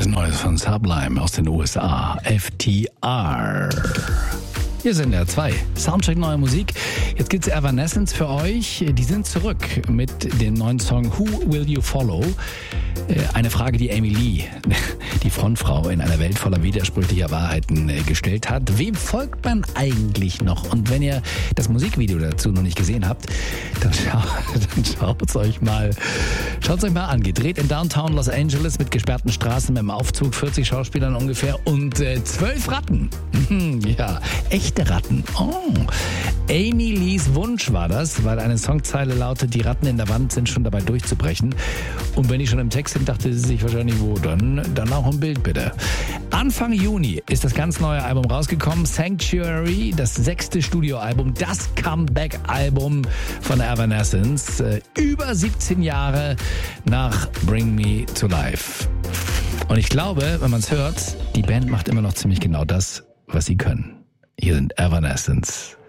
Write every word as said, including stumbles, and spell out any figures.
Das Neue von Sublime aus den U S A, F T R. Hier sind ja zwei. Soundcheck neue Musik. Jetzt gibt's Evanescence für euch. Die sind zurück mit dem neuen Song Who Will You Follow? Eine Frage, die Amy Lee, die Frontfrau in einer Welt voller widersprüchlicher Wahrheiten, gestellt hat. Wem folgt man eigentlich noch? Und wenn ihr das Musikvideo dazu noch nicht gesehen habt, dann, schau, dann schaut's euch mal, schaut's euch mal an. Gedreht in Downtown Los Angeles mit gesperrten Straßen, mit einem Aufzug, vierzig Schauspielern ungefähr und äh, zwölf Ratten. Ja, echte Ratten. Oh. Amy Lees Wunsch war das, weil eine Songzeile lautet, die Ratten in der Wand sind schon dabei durchzubrechen. Und wenn die schon im Text sind, dachte sie sich wahrscheinlich, wo, dann, dann auch ein Bild bitte. Anfang Juni ist das ganz neue Album rausgekommen, Sanctuary, das sechste Studioalbum, das Comeback-Album von Evanescence, äh, über siebzehn Jahre nach Bring Me to Life. Und ich glaube, wenn man es hört, die Band macht immer noch ziemlich genau das, was sie können. Hier sind Evanescence.